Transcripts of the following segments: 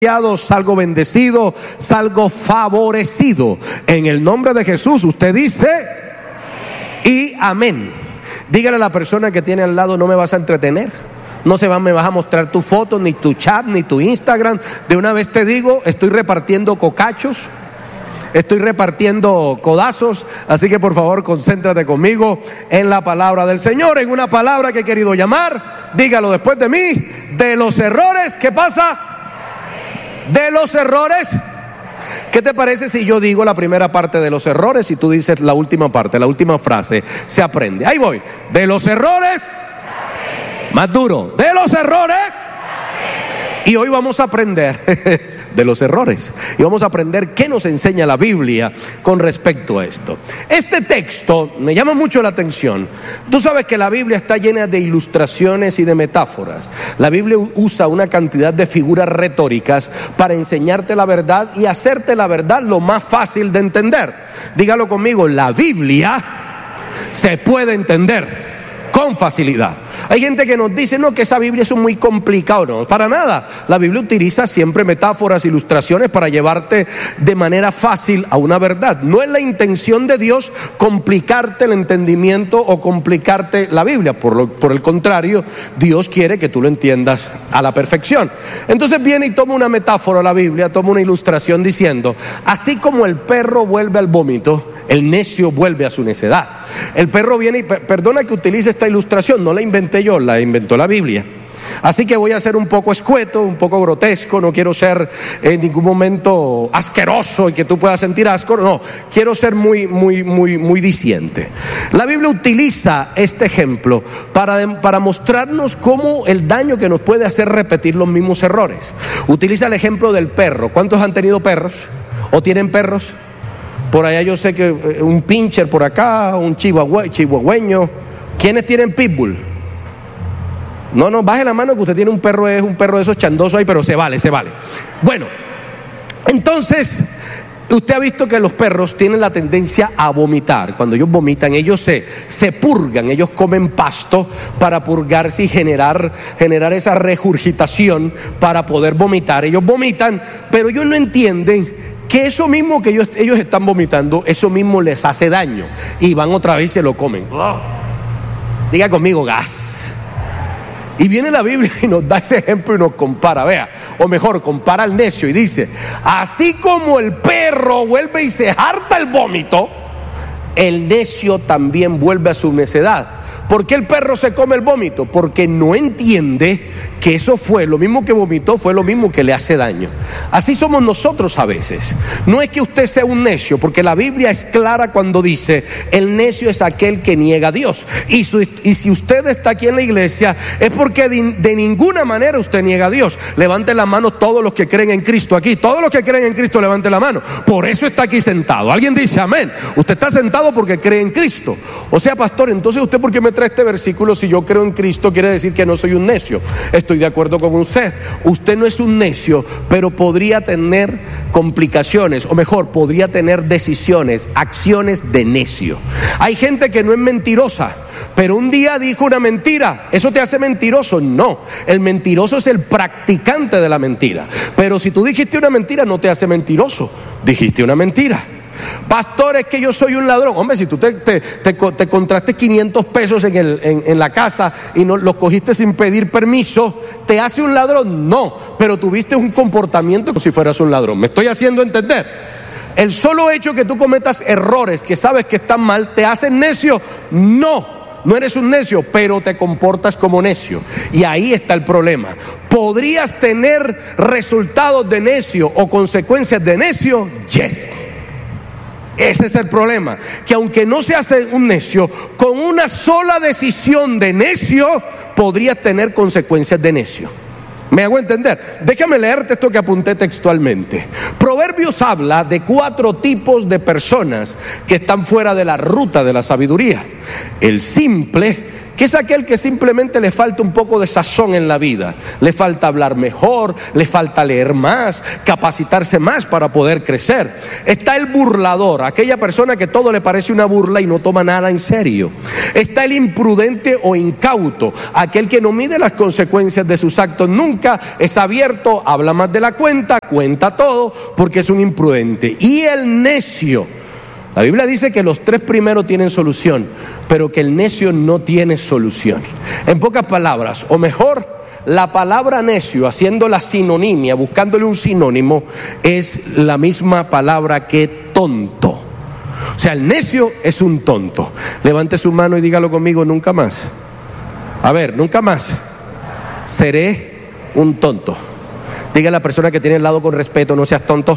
salgo bendecido, salgo favorecido. En el nombre de Jesús, usted dice y amén. Dígale a la persona que tiene al lado: no me vas a entretener, me vas a mostrar tu foto, ni tu chat, ni tu Instagram. De una vez te digo, estoy repartiendo cocachos, estoy repartiendo codazos. Así que por favor, concéntrate conmigo en la palabra del Señor, en una palabra que he querido llamar, dígalo después de mí, de los errores. ¿Qué pasa? De los errores. ¿Qué te parece si yo digo la primera parte de los errores y tú dices la última parte, la última frase? Se aprende. Ahí voy. De los errores. Más duro. De los errores. Y hoy vamos a aprender de los errores. Y vamos a aprender qué nos enseña la Biblia con respecto a esto. Este texto me llama mucho la atención. Tú sabes que la Biblia está llena de ilustraciones y de metáforas. La Biblia usa una cantidad de figuras retóricas para enseñarte la verdad y hacerte la verdad lo más fácil de entender. Dígalo conmigo: la Biblia se puede entender con facilidad. Hay gente que nos dice: no, que esa Biblia es muy complicado. No, para nada. La Biblia utiliza siempre metáforas, ilustraciones para llevarte de manera fácil a una verdad. No es la intención de Dios complicarte el entendimiento o complicarte la Biblia. Por el contrario, Dios quiere que tú lo entiendas a la perfección. Entonces viene y toma una metáfora la Biblia, toma una ilustración diciendo: así como el perro vuelve al vómito, el necio vuelve a su necedad. El perro viene y, perdona que utilice esta ilustración, no la inventé yo, la inventó la Biblia. Así que voy a ser un poco escueto, un poco grotesco. No quiero ser en ningún momento asqueroso y que tú puedas sentir asco. No, quiero ser muy diciente. La Biblia utiliza este ejemplo para mostrarnos cómo el daño que nos puede hacer repetir los mismos errores. Utiliza el ejemplo del perro. ¿Cuántos han tenido perros o tienen perros? Por allá yo sé que un pincher por acá, un chihuahueño. ¿Quiénes tienen pitbull? No, baje la mano que usted tiene un perro, es un perro de esos chandosos ahí, pero se vale. Bueno, entonces, usted ha visto que los perros tienen la tendencia a vomitar. Cuando ellos vomitan, ellos se purgan, ellos comen pasto para purgarse y generar esa regurgitación para poder vomitar. Ellos vomitan, pero ellos no entienden que eso mismo que ellos están vomitando, eso mismo les hace daño. Y van otra vez y se lo comen. Diga conmigo: gas. Y viene la Biblia y nos da ese ejemplo y nos compara, vea, o mejor, compara al necio y dice: así como el perro vuelve y se harta el vómito, el necio también vuelve a su necedad. ¿Por qué el perro se come el vómito? Porque no entiende que eso fue lo mismo que vomitó, fue lo mismo que le hace daño. Así somos nosotros a veces. No es que usted sea un necio, porque la Biblia es clara cuando dice: el necio es aquel que niega a Dios. Y si usted está aquí en la iglesia, es porque de ninguna manera usted niega a Dios. Levante la mano todos los que creen en Cristo aquí. Todos los que creen en Cristo, levante la mano. Por eso está aquí sentado. Alguien dice amén. Usted está sentado porque cree en Cristo. O sea, pastor, entonces usted, ¿por qué me trae este versículo? Si yo creo en Cristo, quiere decir que no soy un necio. Estoy de acuerdo con usted. Usted no es un necio, pero podría tener complicaciones, o mejor, podría tener decisiones, acciones de necio. Hay gente que no es mentirosa, pero un día dijo una mentira. ¿Eso te hace mentiroso? No. El mentiroso es el practicante de la mentira. Pero si tú dijiste una mentira, no te hace mentiroso. Dijiste una mentira. Pastor, es que yo soy un ladrón. Hombre, si tú te contraste 500 pesos en la casa y no los cogiste sin pedir permiso, ¿te hace un ladrón? No, pero tuviste un comportamiento como si fueras un ladrón. ¿Me estoy haciendo entender? El solo hecho que tú cometas errores que sabes que están mal, ¿te hacen necio? No eres un necio, pero te comportas como necio. Y ahí está el problema. ¿Podrías tener resultados de necio o consecuencias de necio? Yes. Ese es el problema, que aunque no se hace un necio, con una sola decisión de necio podrías tener consecuencias de necio. ¿Me hago entender? Déjame leerte esto que apunté textualmente. Proverbios habla de 4 tipos de personas que están fuera de la ruta de la sabiduría. El simple, que es aquel que simplemente le falta un poco de sazón en la vida. Le falta hablar mejor, le falta leer más, capacitarse más para poder crecer. Está el burlador, aquella persona que todo le parece una burla y no toma nada en serio. Está el imprudente o incauto, aquel que no mide las consecuencias de sus actos nunca, es abierto, habla más de la cuenta, cuenta todo porque es un imprudente. Y el necio, la Biblia dice que los tres primeros tienen solución, pero que el necio no tiene solución. En pocas palabras, o mejor, la palabra necio, haciendo la sinonimia, buscándole un sinónimo, es la misma palabra que tonto. O sea, el necio es un tonto. Levante su mano y dígalo conmigo: nunca más. A ver, nunca más seré un tonto. Diga a la persona que tiene al lado con respeto: no seas tonto.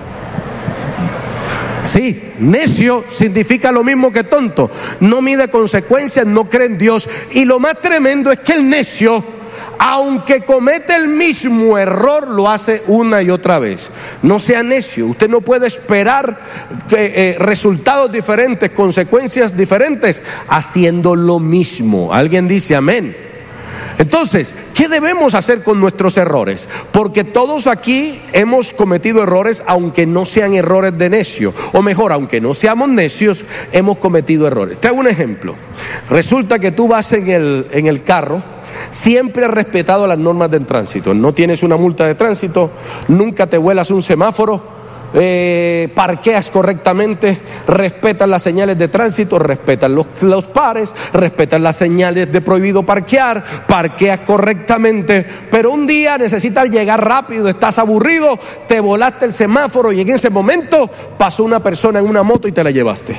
Sí, necio significa lo mismo que tonto. No mide consecuencias, no cree en Dios. Y lo más tremendo es que el necio, aunque comete el mismo error, lo hace una y otra vez. No sea necio. Usted no puede esperar resultados diferentes, consecuencias diferentes, haciendo lo mismo. ¿Alguien dice amén? Entonces, ¿qué debemos hacer con nuestros errores? Porque todos aquí hemos cometido errores, aunque no sean errores de necio. O mejor, aunque no seamos necios, hemos cometido errores. Te hago un ejemplo. Resulta que tú vas en el carro, siempre has respetado las normas del tránsito. No tienes una multa de tránsito, nunca te vuelas un semáforo, parqueas correctamente, respetas las señales de tránsito, respetas los pares, respetas las señales de prohibido parquear, parqueas correctamente, pero un día necesitas llegar rápido, estás aburrido, te volaste el semáforo y en ese momento pasó una persona en una moto y te la llevaste.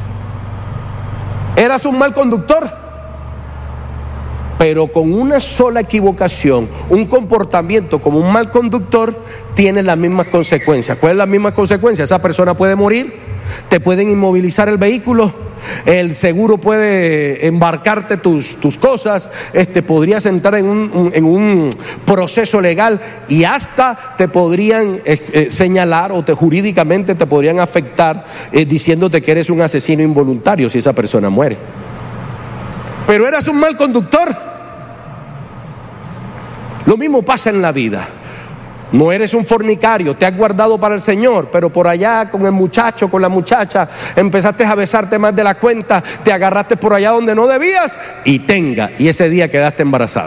¿Eras un mal conductor? Pero con una sola equivocación, un comportamiento como un mal conductor tiene las mismas consecuencias. ¿Cuáles son las mismas consecuencias? Esa persona puede morir, te pueden inmovilizar el vehículo, el seguro puede embarcarte tus cosas, podrías entrar en un proceso legal y hasta te podrían señalar o jurídicamente te podrían afectar diciéndote que eres un asesino involuntario si esa persona muere. Pero eras un mal conductor. Lo mismo pasa en la vida. No eres un fornicario, te has guardado para el Señor, pero por allá con el muchacho, con la muchacha, empezaste a besarte más de la cuenta, te agarraste por allá donde no debías y ese día quedaste embarazada.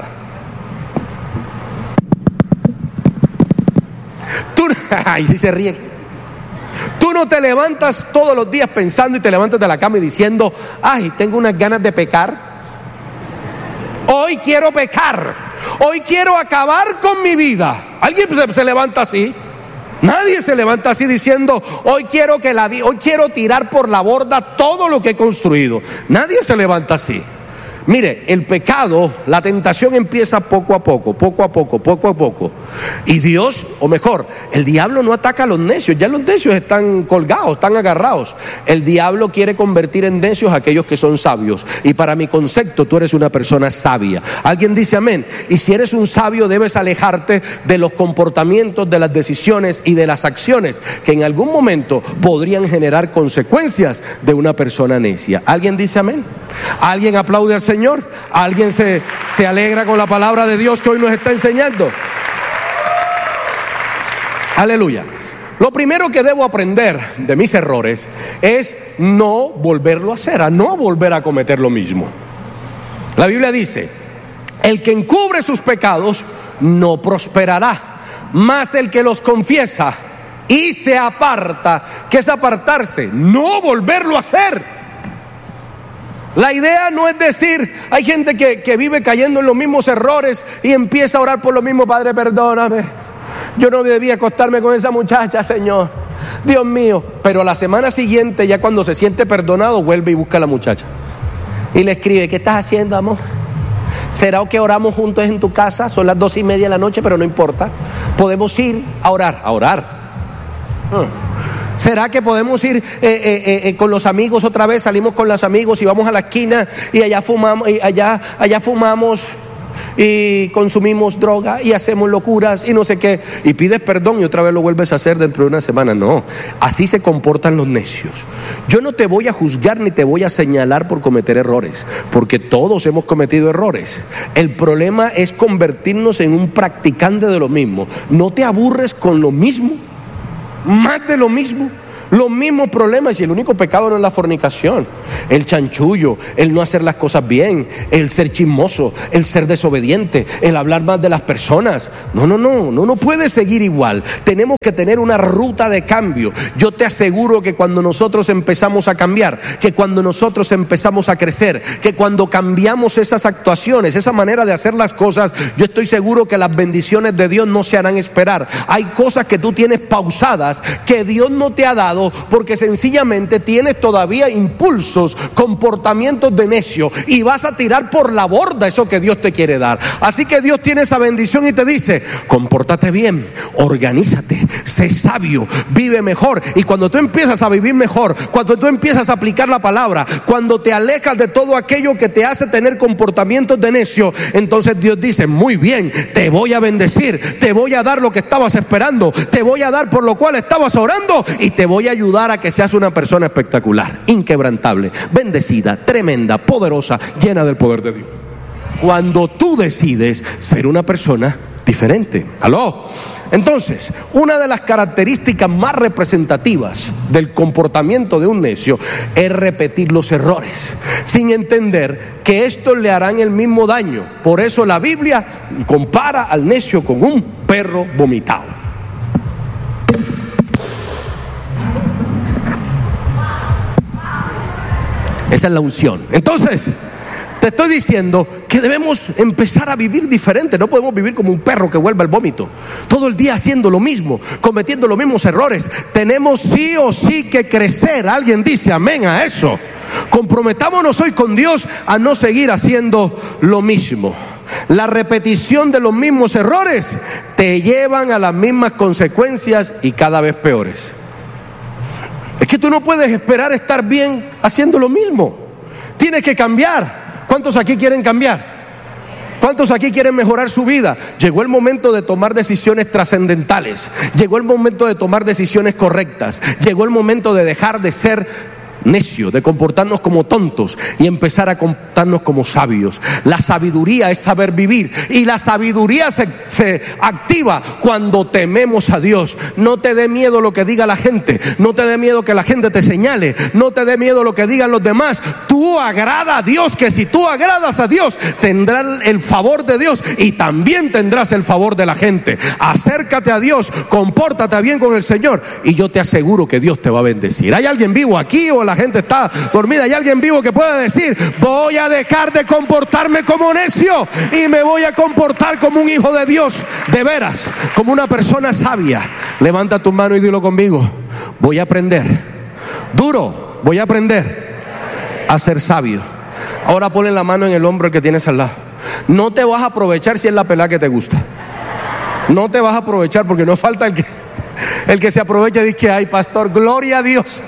Ay, sí se ríe. Tú no te levantas todos los días pensando y te levantas de la cama y diciendo: ay, tengo unas ganas de pecar. Hoy quiero pecar, hoy quiero acabar con mi vida. ¿Alguien se levanta así? Nadie se levanta así diciendo: hoy quiero tirar por la borda todo lo que he construido. Nadie se levanta así. Mire, el pecado, la tentación empieza poco a poco. Y Dios, o mejor, el diablo no ataca a los necios. Ya los necios están colgados, están agarrados. El diablo quiere convertir en necios a aquellos que son sabios. Y para mi concepto, tú eres una persona sabia. ¿Alguien dice amén? Y si eres un sabio, debes alejarte de los comportamientos, de las decisiones y de las acciones que en algún momento podrían generar consecuencias de una persona necia. ¿Alguien dice amén? ¿Alguien aplaude al Señor? ¿Alguien se alegra con la palabra de Dios que hoy nos está enseñando? Aleluya. Lo primero que debo aprender de mis errores es no volverlo a hacer, a no volver a cometer lo mismo. La Biblia dice: el que encubre sus pecados no prosperará, mas el que los confiesa y se aparta. ¿Qué es apartarse? No volverlo a hacer. La idea no es decir, hay gente que vive cayendo en los mismos errores y empieza a orar por lo mismo: Padre, perdóname, yo no debía acostarme con esa muchacha, Señor, Dios mío. Pero la semana siguiente, ya cuando se siente perdonado, vuelve y busca a la muchacha y le escribe: ¿qué estás haciendo, amor? ¿Será que oramos juntos en tu casa? Son las 2:30 de la noche, pero no importa, podemos ir a orar. ¿Será que podemos ir con los amigos otra vez? Salimos con los amigos y vamos a la esquina y allá fumamos y consumimos droga y hacemos locuras y no sé qué, y pides perdón y otra vez lo vuelves a hacer dentro de una semana. No, así se comportan los necios. Yo no te voy a juzgar ni te voy a señalar por cometer errores, porque todos hemos cometido errores. El problema es convertirnos en un practicante de lo mismo. No te aburres con lo mismo, más de lo mismo, los mismos problemas. Y el único pecado no es la fornicación, el chanchullo, el no hacer las cosas bien, el ser chismoso, el ser desobediente, el hablar más de las personas. No puede seguir igual. Tenemos que tener una ruta de cambio. Yo te aseguro que cuando nosotros empezamos a cambiar, que cuando nosotros empezamos a crecer, que cuando cambiamos esas actuaciones, esa manera de hacer las cosas, yo estoy seguro que las bendiciones de Dios no se harán esperar. Hay cosas que tú tienes pausadas que Dios no te ha dado porque sencillamente tienes todavía impulsos, comportamientos de necio, y vas a tirar por la borda eso que Dios te quiere dar. Así que Dios tiene esa bendición y te dice: compórtate bien, organízate, sé sabio, vive mejor. Y cuando tú empiezas a vivir mejor, cuando tú empiezas a aplicar la palabra, cuando te alejas de todo aquello que te hace tener comportamientos de necio, entonces Dios dice: muy bien, te voy a bendecir, te voy a dar lo que estabas esperando, te voy a dar por lo cual estabas orando, y te voy a ayudar a que seas una persona espectacular, inquebrantable, bendecida, tremenda, poderosa, llena del poder de Dios. Cuando tú decides ser una persona diferente. ¿Aló? Entonces, una de las características más representativas del comportamiento de un necio es repetir los errores, sin entender que estos le harán el mismo daño. Por eso la Biblia compara al necio con un perro vomitado. Esa es la unción. Entonces, te estoy diciendo que debemos empezar a vivir diferente. No podemos vivir como un perro que vuelve al vómito, todo el día haciendo lo mismo, cometiendo los mismos errores. Tenemos sí o sí que crecer. Alguien dice amén a eso. Comprometámonos hoy con Dios a no seguir haciendo lo mismo. La repetición de los mismos errores te llevan a las mismas consecuencias y cada vez peores. Es que tú no puedes esperar estar bien haciendo lo mismo. Tienes que cambiar. ¿Cuántos aquí quieren cambiar? ¿Cuántos aquí quieren mejorar su vida? Llegó el momento de tomar decisiones trascendentales. Llegó el momento de tomar decisiones correctas. Llegó el momento de dejar de ser necio, de comportarnos como tontos y empezar a comportarnos como sabios. La sabiduría es saber vivir, y la sabiduría se activa cuando tememos a Dios. No te dé miedo lo que diga la gente, no te dé miedo que la gente te señale, no te dé miedo lo que digan los demás. Tú agrada a Dios, que si tú agradas a Dios tendrás el favor de Dios y también tendrás el favor de la gente. Acércate a Dios, compórtate bien con el Señor y yo te aseguro que Dios te va a bendecir. ¿Hay alguien vivo aquí o la gente está dormida? ¿Hay alguien vivo que pueda decir: voy a dejar de comportarme como necio y me voy a comportar como un hijo de Dios, de veras, como una persona sabia? Levanta tu mano y dilo conmigo: voy a aprender, duro, voy a aprender a ser sabio. Ahora ponle la mano en el hombro al que tienes al lado. No te vas a aprovechar si es la pelada que te gusta. No te vas a aprovechar, porque no falta el que se aprovecha y dice que: ay, pastor, gloria a Dios,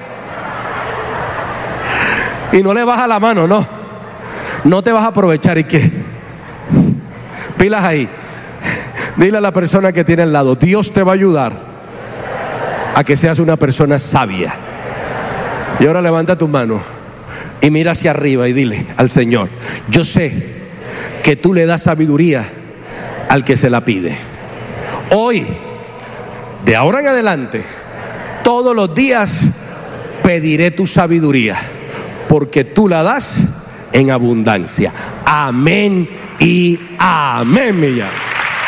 y no le baja la mano. No te vas a aprovechar. ¿Y qué? Pilas ahí. Dile a la persona que tiene al lado: Dios te va a ayudar a que seas una persona sabia. Y ahora levanta tu mano y mira hacia arriba y dile al Señor: yo sé que tú le das sabiduría al que se la pide. Hoy, de ahora en adelante, todos los días pediré tu sabiduría, porque tú la das en abundancia. Amén y amén, mi ya.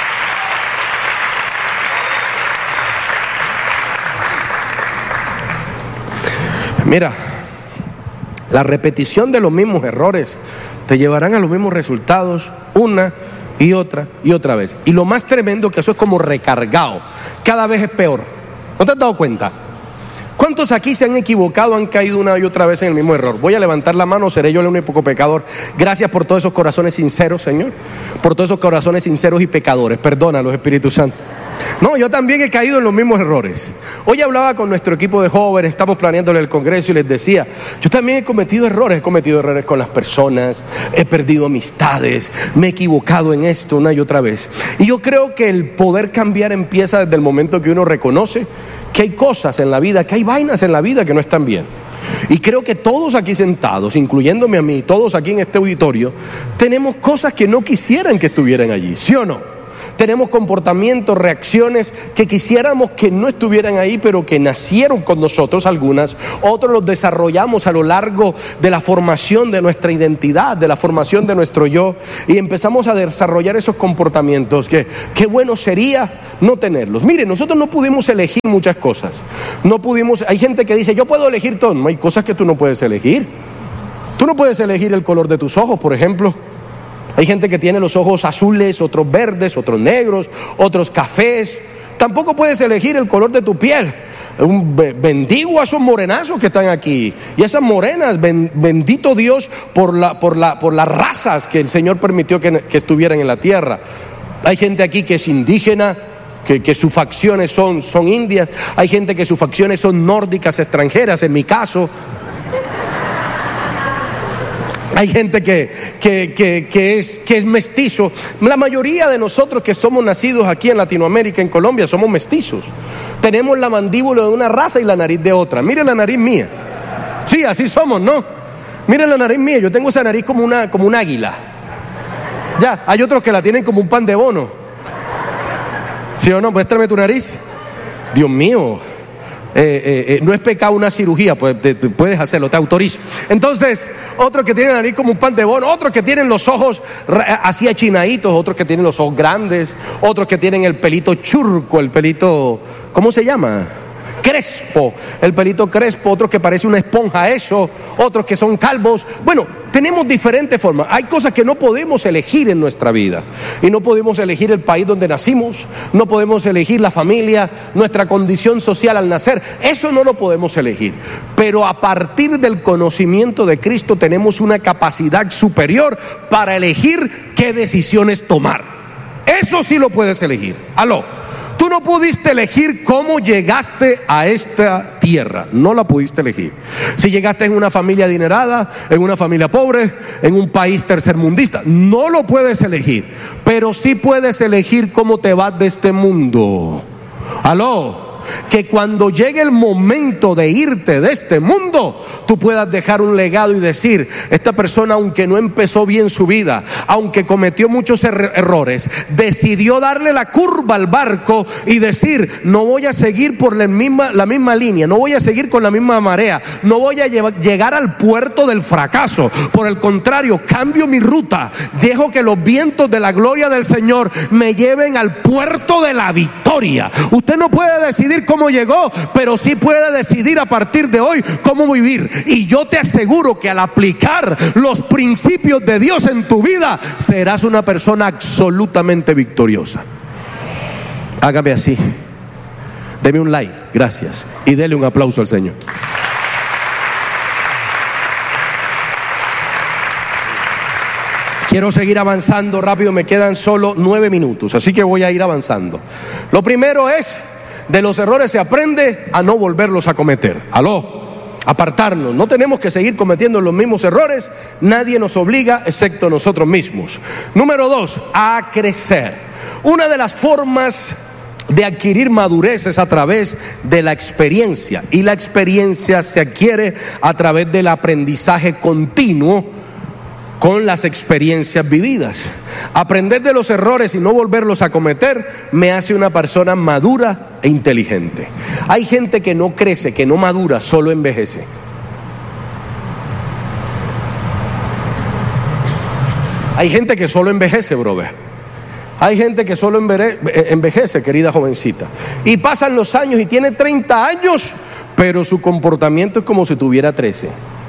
Mira, la repetición de los mismos errores te llevarán a los mismos resultados una y otra vez. Y lo más tremendo es que eso es como recargado. Cada vez es peor. ¿No te has dado cuenta? ¿Cuántos aquí se han equivocado, han caído una y otra vez en el mismo error? Voy a levantar la mano, seré yo el único pecador. Gracias por todos esos corazones sinceros, Señor. Por todos esos corazones sinceros y pecadores. Perdónalos, Espíritu Santo. No, yo también he caído en los mismos errores. Hoy hablaba con nuestro equipo de jóvenes, estamos planeando el congreso y les decía, yo también he cometido errores con las personas, he perdido amistades, me he equivocado en esto una y otra vez. Y yo creo que el poder cambiar empieza desde el momento que uno reconoce que hay cosas en la vida, que hay vainas en la vida que no están bien. Y creo que todos aquí sentados, incluyéndome a mí, todos aquí en este auditorio, tenemos cosas que no quisieran que estuvieran allí, ¿sí o no? Tenemos comportamientos, reacciones que quisiéramos que no estuvieran ahí, pero que nacieron con nosotros algunas. Otros los desarrollamos a lo largo de la formación de nuestra identidad, de la formación de nuestro yo. Y empezamos a desarrollar esos comportamientos que qué bueno sería no tenerlos. Miren, nosotros no pudimos elegir muchas cosas. Hay gente que dice, yo puedo elegir todo. No, hay cosas que tú no puedes elegir. Tú no puedes elegir el color de tus ojos, por ejemplo. Hay gente que tiene los ojos azules, otros verdes, otros negros, otros cafés. Tampoco puedes elegir el color de tu piel. Bendigo a esos morenazos que están aquí. Y esas morenas, bendito Dios por las razas que el Señor permitió que estuvieran en la tierra. Hay gente aquí que es indígena, que sus facciones son indias. Hay gente que sus facciones son nórdicas, extranjeras, en mi caso. Hay gente que es mestizo. La mayoría de nosotros que somos nacidos aquí en Latinoamérica, en Colombia, somos mestizos. Tenemos la mandíbula de una raza y la nariz de otra. Miren la nariz mía. Sí, así somos, ¿no? Miren la nariz mía. Yo tengo esa nariz como un águila. Ya, hay otros que la tienen como un pan de bono. ¿Sí o no? Muéstrame tu nariz. Dios mío. No es pecado una cirugía, pues puedes hacerlo, te autorizo. Entonces, otros que tienen la nariz como un pan de bono, otros que tienen los ojos así achinaditos, otros que tienen los ojos grandes, otros que tienen el pelito churco, el pelito, ¿cómo se llama? Crespo, el pelito crespo, otros que parece una esponja eso, otros que son calvos. Bueno, tenemos diferentes formas. Hay cosas que no podemos elegir en nuestra vida. Y no podemos elegir el país donde nacimos, no podemos elegir la familia, nuestra condición social al nacer. Eso no lo podemos elegir. Pero a partir del conocimiento de Cristo tenemos una capacidad superior para elegir qué decisiones tomar. Eso sí lo puedes elegir. Aló. Tú no pudiste elegir cómo llegaste a esta tierra, no la pudiste elegir. Si llegaste en una familia adinerada, en una familia pobre, en un país tercermundista, no lo puedes elegir. Pero sí puedes elegir cómo te vas de este mundo. Aló. Que cuando llegue el momento de irte de este mundo, tú puedas dejar un legado y decir, esta persona, aunque no empezó bien su vida, aunque cometió muchos errores, decidió darle la curva al barco y decir, no voy a seguir por la misma línea, no voy a seguir con la misma marea, no voy a llegar al puerto del fracaso. Por el contrario, cambio mi ruta, dejo que los vientos de la gloria del Señor me lleven al puerto de la victoria. Usted no puede decidir cómo llegó, pero sí puede decidir a partir de hoy cómo vivir. Y yo te aseguro que al aplicar los principios de Dios en tu vida, serás una persona absolutamente victoriosa. Hágame así. Deme un like, gracias. Y dele un aplauso al Señor. Quiero seguir avanzando rápido, me quedan solo 9 minutos, así que voy a ir avanzando. Lo primero es, de los errores se aprende a no volverlos a cometer. Aló, apartarnos. No tenemos que seguir cometiendo los mismos errores. Nadie nos obliga excepto nosotros mismos. Número 2, a crecer. Una de las formas de adquirir madurez es a través de la experiencia. Y la experiencia se adquiere a través del aprendizaje continuo con las experiencias vividas. Aprender de los errores y no volverlos a cometer me hace una persona madura e inteligente. Hay gente que no crece, que no madura, solo envejece. Hay gente que solo envejece, brother. Hay gente que solo envejece, querida jovencita. Y pasan los años y tiene 30 años, pero su comportamiento es como si tuviera 13.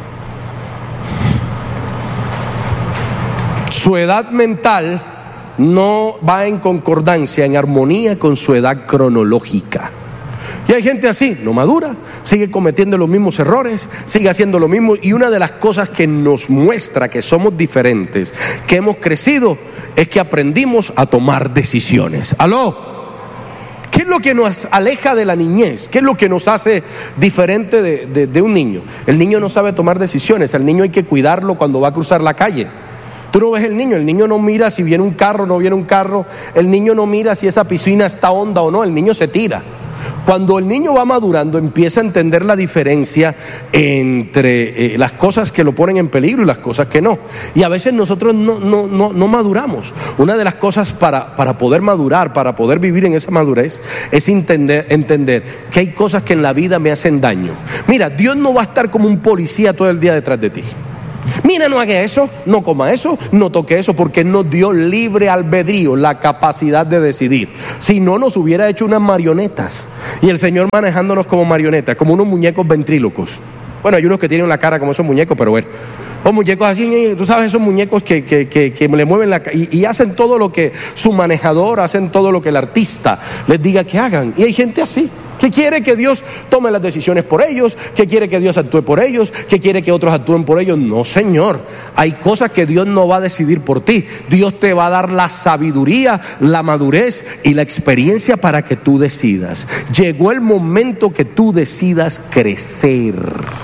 Su edad mental no va en concordancia, en armonía con su edad cronológica. Y hay gente así, no madura, sigue cometiendo los mismos errores, sigue haciendo lo mismo. Y una de las cosas que nos muestra que somos diferentes, que hemos crecido, es que aprendimos a tomar decisiones. Aló, ¿Qué es lo que nos aleja de la niñez? ¿Qué es lo que nos hace diferente de un niño? El niño no sabe tomar decisiones. Al niño hay que cuidarlo cuando va a cruzar la calle. Tú no ves el niño no mira si viene un carro o no viene un carro. El niño no mira si esa piscina está honda o no. El niño se tira. Cuando el niño va madurando, empieza a entender la diferencia entre las cosas que lo ponen en peligro y las cosas que no. Y a veces nosotros no maduramos. Una de las cosas para poder madurar, para poder vivir en esa madurez, es entender que hay cosas que en la vida me hacen daño. Mira, Dios no va a estar como un policía todo el día detrás de ti. Mira, no haga eso, no coma eso, no toque eso, porque nos dio libre albedrío, la capacidad de decidir. Si no, nos hubiera hecho unas marionetas. Y el Señor manejándonos como marionetas, como unos muñecos ventrílocos. Bueno, hay unos que tienen la cara como esos muñecos, pero bueno. O muñecos así, tú sabes, esos muñecos que le mueven la cara y hacen todo lo que su manejador, hacen todo lo que el artista les diga que hagan. Y hay gente así, que quiere que Dios tome las decisiones por ellos, que quiere que Dios actúe por ellos, que quiere que otros actúen por ellos. No, Señor, hay cosas que Dios no va a decidir por ti. Dios te va a dar la sabiduría, la madurez y la experiencia para que tú decidas. Llegó el momento que tú decidas crecer.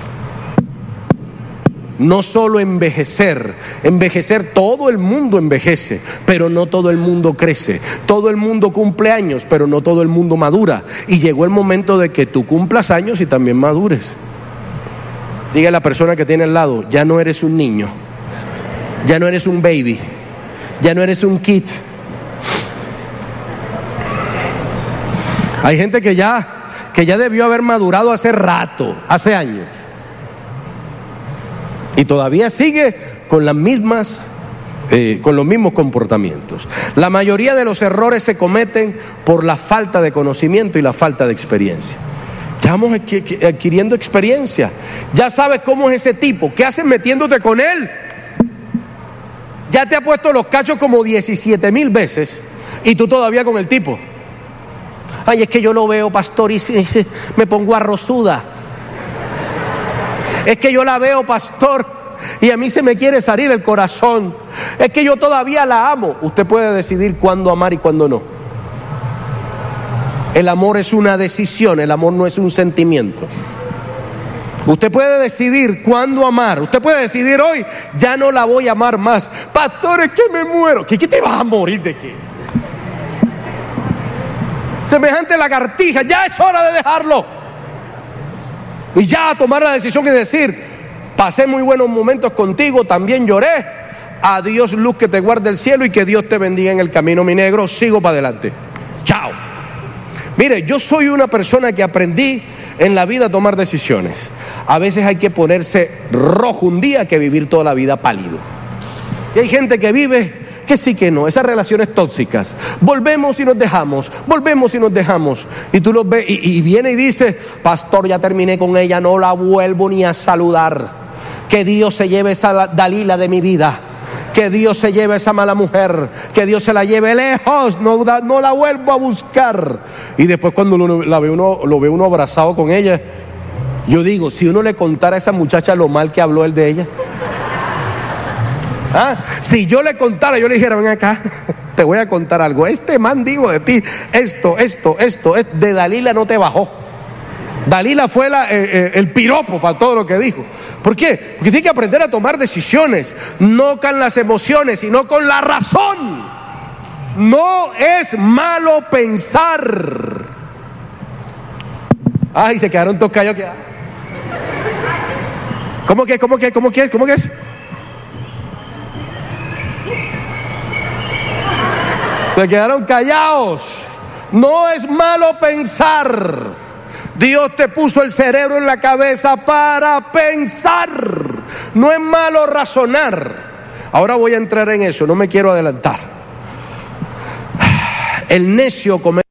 No solo envejecer, todo el mundo envejece, pero no todo el mundo crece. Todo el mundo cumple años, pero no todo el mundo madura. Y llegó el momento de que tú cumplas años y también madures. Diga a la persona que tiene al lado, ya no eres un niño, ya no eres un baby, ya no eres un kid. Hay gente que ya debió haber madurado hace rato, hace años. Y todavía sigue con las mismas, con los mismos comportamientos. La mayoría de los errores se cometen por la falta de conocimiento y la falta de experiencia. Ya vamos adquiriendo experiencia. Ya sabes cómo es ese tipo. ¿Qué haces metiéndote con él? Ya te ha puesto los cachos como 17,000 veces y tú todavía con el tipo. Ay, es que yo lo veo, pastor, y me pongo arrozuda. Es que yo la veo, pastor, y a mí se me quiere salir el corazón. Es que yo todavía la amo. Usted puede decidir cuándo amar y cuándo no. El amor es una decisión, el amor no es un sentimiento. Usted puede decidir cuándo amar. Usted puede decidir hoy, ya no la voy a amar más. Pastor, es que me muero. ¿Qué te vas a morir de qué? Semejante lagartija, ya es hora de dejarlo. Y ya tomar la decisión y decir, pasé muy buenos momentos contigo, también lloré. Adiós, luz que te guarde el cielo y que Dios te bendiga en el camino, mi negro. Sigo para adelante. Chao. Mire, yo soy una persona que aprendí en la vida a tomar decisiones. A veces hay que ponerse rojo un día que vivir toda la vida pálido. Y hay gente que vive que sí que no, esas relaciones tóxicas. Volvemos y nos dejamos, volvemos y nos dejamos. Y tú los ves y viene y dice, pastor, ya terminé con ella, no la vuelvo ni a saludar. Que Dios se lleve esa Dalila de mi vida. Que Dios se lleve esa mala mujer. Que Dios se la lleve lejos, no la vuelvo a buscar. Y después cuando lo ve uno abrazado con ella, yo digo, si uno le contara a esa muchacha lo mal que habló él de ella. Si yo le contara, yo le dijera, ven acá, te voy a contar algo. Este man dijo de ti, esto, de Dalila no te bajó. Dalila fue el piropo para todo lo que dijo. ¿Por qué? Porque tiene que aprender a tomar decisiones, no con las emociones, sino con la razón. No es malo pensar. Ay, se quedaron todos callados. ¿Cómo que es? Se quedaron callados. No es malo pensar. Dios te puso el cerebro en la cabeza para pensar. No es malo razonar. Ahora voy a entrar en eso, no me quiero adelantar. El necio comete